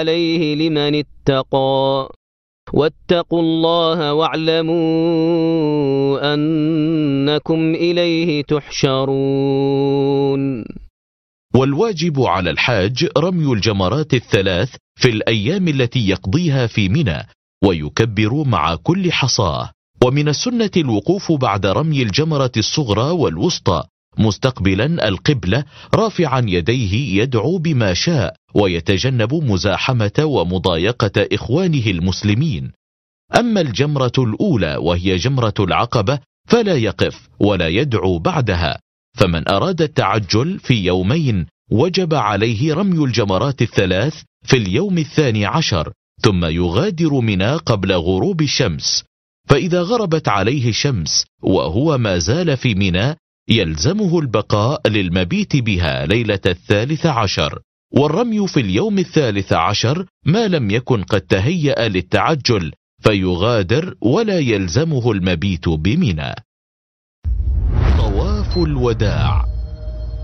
عليه لمن اتقى واتقوا الله واعلموا أنكم إليه تحشرون. والواجب على الحاج رمي الجمرات الثلاث في الأيام التي يقضيها في منى، ويكبر مع كل حصاه. ومن السنة الوقوف بعد رمي الجمرة الصغرى والوسطى مستقبلا القبلة رافعا يديه يدعو بما شاء، ويتجنب مزاحمة ومضايقة إخوانه المسلمين. أما الجمرة الأولى وهي جمرة العقبة فلا يقف ولا يدعو بعدها، فمن أراد التعجل في يومين وجب عليه رمي الجمرات الثلاث في اليوم 12، ثم يغادر منى قبل غروب الشمس. فإذا غربت عليه الشمس وهو ما زال في منى يلزمه البقاء للمبيت بها ليلة 13، والرمي في اليوم 13 ما لم يكن قد تهيأ للتعجل، فيغادر ولا يلزمه المبيت بمنى. طواف الوداع.